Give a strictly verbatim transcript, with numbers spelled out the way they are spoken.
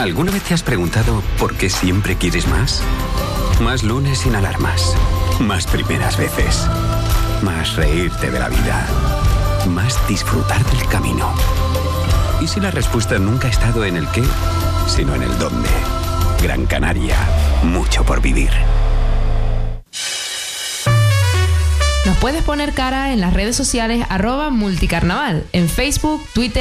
¿Alguna vez te has preguntado por qué siempre quieres más? Más lunes sin alarmas. Más primeras veces. Más reírte de la vida. Más disfrutar del camino. ¿Y si la respuesta nunca ha estado en el qué, sino en el dónde? Gran Canaria. Mucho por vivir. Nos puedes poner cara en las redes sociales arroba multicarnaval, en Facebook, Twitter